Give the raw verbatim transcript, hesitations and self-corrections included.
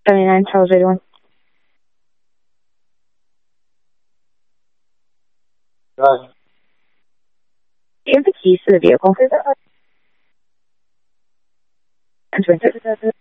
seventy-nine, Charles eighty-one. Right. Do you have the keys to the vehicle? Entering.